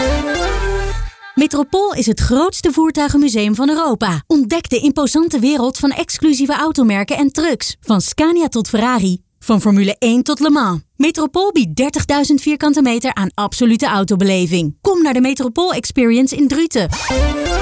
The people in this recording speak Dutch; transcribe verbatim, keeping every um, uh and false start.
Metropool is het grootste voertuigenmuseum van Europa. Ontdek de imposante wereld van exclusieve automerken en trucks. Van Scania tot Ferrari. Van Formule één tot Le Mans. Metropool biedt dertigduizend vierkante meter aan absolute autobeleving. Kom naar de Metropool Experience in Druten.